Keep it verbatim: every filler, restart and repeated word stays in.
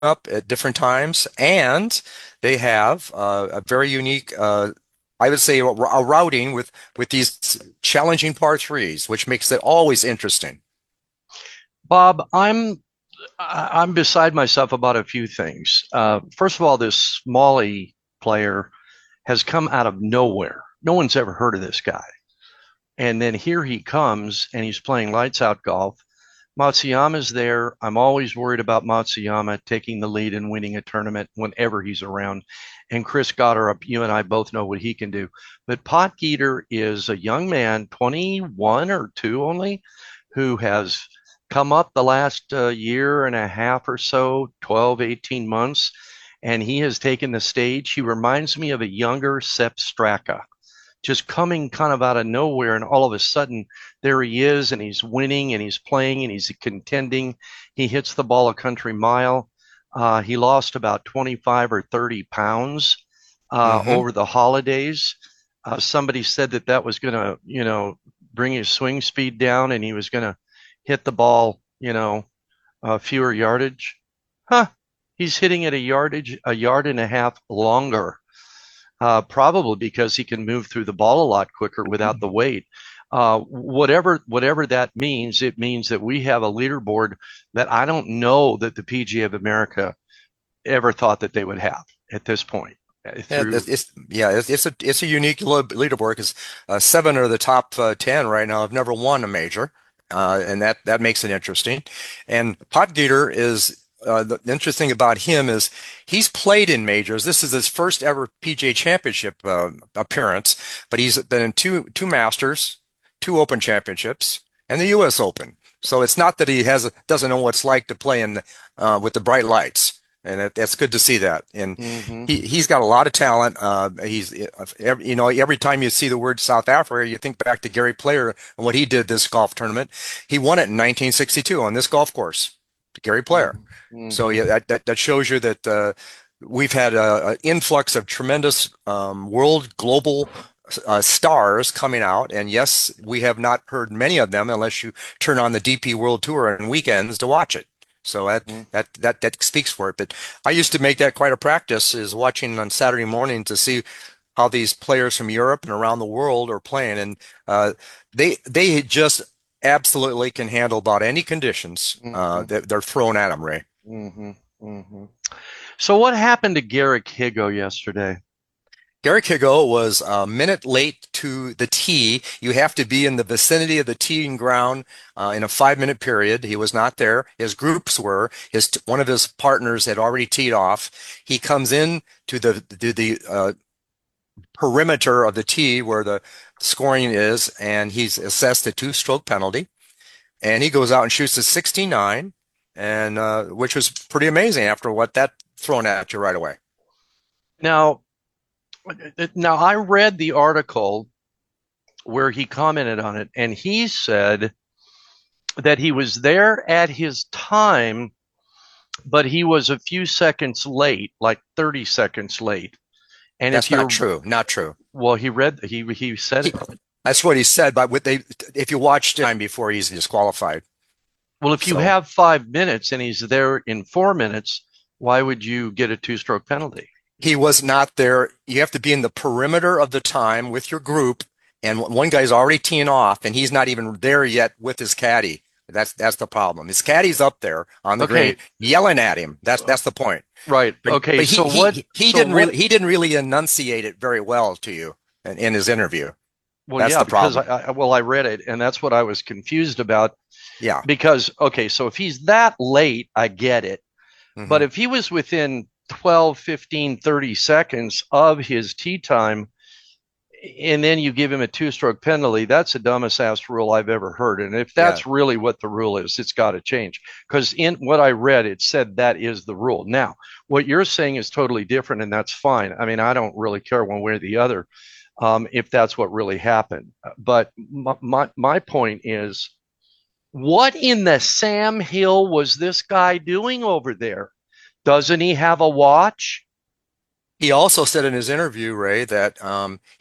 up at different times, and they have uh, a very unique, uh, I would say, a, a routing with with these challenging par threes, which makes it always interesting. Bob, I'm I- am beside myself about a few things. Uh, first of all, this Smalley player has come out of nowhere. No one's ever heard of this guy, and then here he comes, and he's playing lights out golf. Matsuyama's there. I'm always worried about Matsuyama taking the lead and winning a tournament whenever he's around. And Chris Gotterup, you and I both know what he can do. But Potgieter is a young man, twenty-one or two only, who has come up the last uh, year and a half or so, twelve, eighteen months, and he has taken the stage. He reminds me of a younger Sepp Straka, just coming kind of out of nowhere, and all of a sudden there he is, and he's winning, and he's playing, and he's contending. He hits the ball a country mile. Uh, he lost about twenty-five or thirty pounds uh, Hmm. over the holidays. Uh, somebody said that that was going to, you know, bring his swing speed down, and he was going to hit the ball, you know, uh, fewer yardage. Huh? He's hitting it a yardage, a yard and a half longer, uh, probably because he can move through the ball a lot quicker without the weight. Uh, whatever whatever that means, it means that we have a leaderboard that I don't know that the P G A of America ever thought that they would have at this point. Uh, Yeah, Through it's, it's yeah, it's, it's a it's a unique lo- leaderboard because uh, seven of the top uh, ten right now have never won a major, uh, and that that makes it interesting. And Potgieter is uh, the interesting about him is he's played in majors. This is his first ever P G A Championship uh, appearance, but he's been in two two Masters, two Open Championships, and the U S Open. So it's not that he has doesn't know what it's like to play in uh, with the bright lights, and it, that's good to see that. And hmm he he's got a lot of talent. Uh, he's every, you know every time you see the word South Africa, you think back to Gary Player and what he did this golf tournament. He won it in nineteen sixty-two on this golf course, Gary Player. So hmm yeah, that that, that shows you that uh, we've had an influx of tremendous um, world global. Uh, stars coming out, and yes, we have not heard many of them unless you turn on the D P World Tour on weekends to watch it. So that that that that speaks for it. But I used to make that quite a practice, is watching on Saturday morning to see how these players from Europe and around the world are playing, and uh, they they just absolutely can handle about any conditions uh, hmm that they're thrown at them, Ray. hmm hmm So what happened to Garrick Higo yesterday? Garrick Higgo was a minute late to the tee. You have to be in the vicinity of the teeing ground uh, in a five-minute period. He was not there. His groups were. His one of his partners had already teed off. He comes in to the to the uh, perimeter of the tee where the scoring is, and he's assessed a two-stroke penalty. And he goes out and shoots a sixty-nine, and uh, which was pretty amazing after what that thrown at you right away. Now, now I read the article where he commented on it, and he said that he was there at his time, but he was a few seconds late, like thirty seconds late. And if That's not you're, true. Not true. well, he read, he he said He, it. that's what he said, but what they, if you watch time before he's disqualified. Well, if you So have five minutes and he's there in four minutes, why would you get a two-stroke penalty? he was not there. You have to be in the perimeter of the time with your group, and one guy's already teeing off, and he's not even there yet with his caddy. That's that's the problem. His caddy's up there on the green Okay, yelling at him. That's uh, that's the point. right. But Okay, but he so what? he he So didn't what? really he didn't really enunciate it very well to you in, in his interview. Well, That's yeah, the because I, problem. I well, I read it, and that's what I was confused about. Yeah. Because okay, so if he's that late, I get it. But Hmm. if he was within twelve, fifteen, thirty seconds of his tee time, and then you give him a two stroke penalty, that's the dumbest ass rule I've ever heard. And if Yeah. that's really what the rule is, it's got to change. Because in what I read, it said that is the rule. Now, what you're saying is totally different, and that's fine. I mean, I don't really care one way or the other, um, if that's what really happened. But my, my, my point is, what in the Sam Hill was this guy doing over there? Doesn't he have a watch? He also said in his interview, Ray, that um,